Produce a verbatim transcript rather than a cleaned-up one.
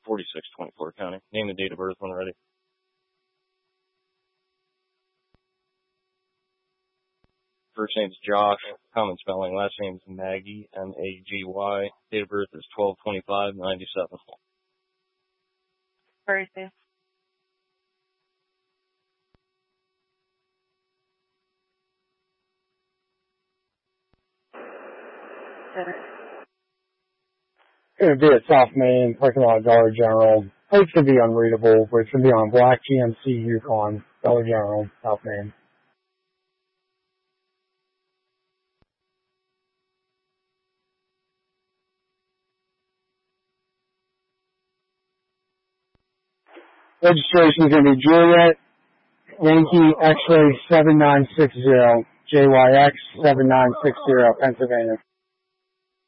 forty-six twenty-four County. Name and date of birth when ready. First name's Josh, common spelling. Last name's Maggie, M A G Y. Date of birth is twelve twenty-five ninety-seven. Birthday. Going to be at South Main, parking lot Dollar General. Place should be unreadable, but it should be on black G M C Yukon, Dollar General, South Main. Registration is going to be Juliet, Yankee X-ray seven nine six zero, J Y X seven nine six zero, Pennsylvania.